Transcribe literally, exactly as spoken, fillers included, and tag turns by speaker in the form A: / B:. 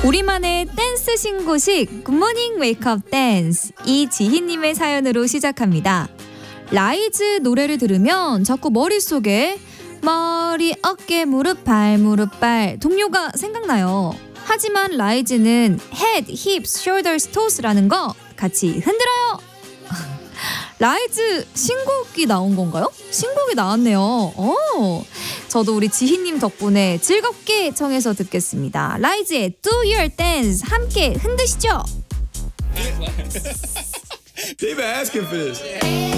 A: 우리만의 댄스 신고식 굿모닝 웨이크업 댄스 이지희님의 사연으로 시작합니다. 라이즈 노래를 들으면 자꾸 머릿속에 머리, 어깨, 무릎, 발, 무릎, 발 동요가 생각나요. 하지만 라이즈는 head, hips, shoulders, toes라는 거 같이 흔들어요. 라이즈 신곡이 나온 건가요? 신곡이 나왔네요. 오, 저도 우리 지희님 덕분에 즐겁게 청해서 듣겠습니다. 라이즈의 Do Your Dance 함께 흔드시죠.
B: They've been asking for this.